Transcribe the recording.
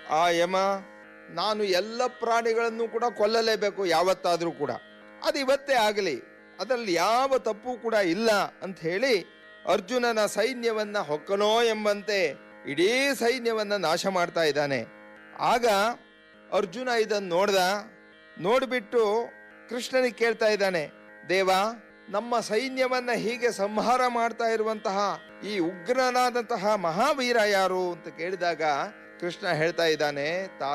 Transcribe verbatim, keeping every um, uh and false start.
ಆ ಯಮ, ನಾನು ಎಲ್ಲ ಪ್ರಾಣಿಗಳನ್ನು ಕೂಡ ಕೊಲ್ಲಲೇಬೇಕು ಯಾವತ್ತಾದ್ರೂ ಕೂಡ, ಅದು ಇವತ್ತೇ ಆಗಲಿ, ಅದರಲ್ಲಿ ಯಾವ ತಪ್ಪು ಕೂಡ ಇಲ್ಲ ಅಂತ ಹೇಳಿ ಅರ್ಜುನನ ಸೈನ್ಯವನ್ನ ಹೊಕ್ಕನೋ ಎಂಬಂತೆ ಇಡೀ ಸೈನ್ಯವನ್ನ ನಾಶ ಮಾಡ್ತಾ ಇದ್ದಾನೆ. ಆಗ ಅರ್ಜುನ ಇದನ್ನು ನೋಡ್ದ. ನೋಡ್ಬಿಟ್ಟು ಕೃಷ್ಣನಿಗೆ ಕೇಳ್ತಾ ಇದ್ದಾನೆ, ದೇವ, ನಮ್ಮ ಸೈನ್ಯವನ್ನ ಹೀಗೆ ಸಂಹಾರ ಮಾಡ್ತಾ ಇರುವಂತಹ ಈ ಉಗ್ರನಾದಂತಹ ಮಹಾವೀರ ಯಾರು ಅಂತ ಕೇಳಿದಾಗ ಕೃಷ್ಣ ಹೇಳ್ತಾ ಇದ್ದಾನೆ, ತಾ